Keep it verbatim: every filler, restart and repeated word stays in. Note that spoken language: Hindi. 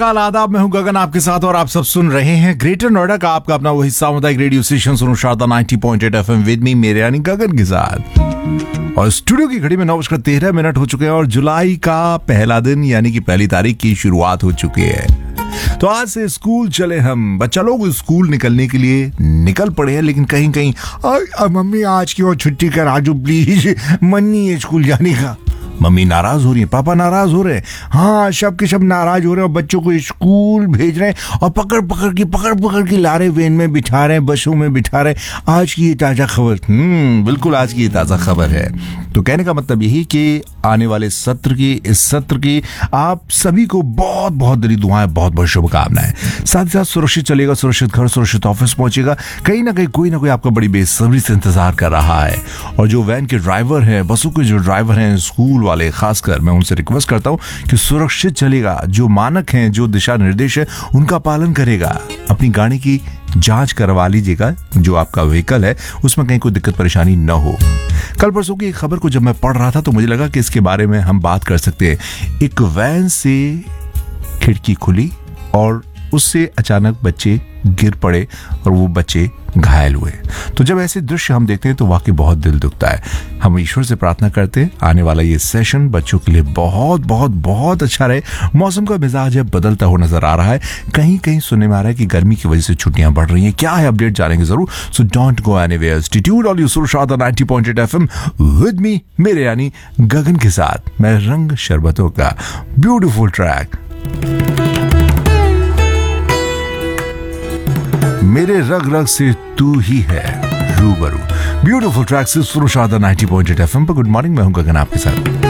काल आदाब, मैं हूं गगन आपके साथ और आप सब सुन रहे हैं ग्रेटर नोएडा का आपका अपना वही सामुदायिक रेडियो स्टेशन सुनो Sharda ninety point eight FM with me मेरे यानी गगन के साथ। और स्टूडियो की घड़ी में नौ बजकर तेरह मिनट हो चुके हैं और जुलाई का पहला दिन यानी कि पहली तारीख की शुरुआत हो चुकी है। तो आज से स्कूल चले हम। बच्चा लोग स्कूल निकलने के लिए निकल पड़े हैं, लेकिन कहीं कहीं आ, मम्मी आज की और छुट्टी करा दो प्लीज, मन नहीं है स्कूल जाने का। मम्मी नाराज हो रही है, पापा नाराज हो रहे हैं, हाँ सब के सब नाराज हो रहे हैं और बच्चों को स्कूल भेज रहे हैं और पकड़ पकड़ के पकड़ पकड़ के ला रहे, वेन में बिठा रहे हैं, बसों में बिठा रहे हैं। आज की ये ताज़ा खबर, हम्म बिल्कुल आज की ये ताज़ा खबर है। तो कहने का मतलब यही कि आने वाले सत्र की इस सत्र की आप सभी को बहुत बहुत दिली दुआएं, बहुत बहुत शुभकामनाएं। साथ ही साथ सुरक्षित चलेगा, सुरक्षित घर, सुरक्षित ऑफिस पहुंचेगा। कहीं ना कहीं कोई ना कोई आपका बड़ी बेसब्री से इंतजार कर रहा है। और जो वैन के ड्राइवर हैं, बसों के जो ड्राइवर हैं, स्कूल वाले खासकर, मैं उनसे रिक्वेस्ट करता हूं कि सुरक्षित चलेगा। जो मानक हैं, जो दिशा निर्देश है, उनका पालन करेगा। अपनी गाड़ी की जांच करवा लीजिएगा, जो आपका व्हीकल है उसमें कहीं कोई दिक्कत परेशानी न हो। कल परसों की एक खबर को जब मैं पढ़ रहा था तो मुझे लगा कि इसके बारे में हम बात कर सकते हैं। एक वैन से खिड़की खुली और उससे अचानक बच्चे गिर पड़े और वो बच्चे घायल हुए। तो जब ऐसे दृश्य हम देखते हैं तो वाकई बहुत दिल दुखता है। हम ईश्वर से प्रार्थना करते हैं आने वाला ये सेशन बच्चों के लिए बहुत बहुत बहुत अच्छा रहे। मौसम का मिजाज है बदलता हुआ नजर आ रहा है। कहीं कहीं सुनने में आ रहा है कि गर्मी की वजह से छुट्टियां बढ़ रही हैं। क्या है अपडेट जानेंगे जरूर। So don't go anywhere, stay tuned on your Sharda ninety point eight FM with me मेरे यानी गगन के साथ। मैं रंग शरबतों का ब्यूटीफुल ट्रैक मेरे रग रग से तू ही है रूबरू, ब्यूटीफुल ट्रैक से सुनो Sharda ninety point eight FM पर। गुड मॉर्निंग, मैं हूं गगन आपके साथ।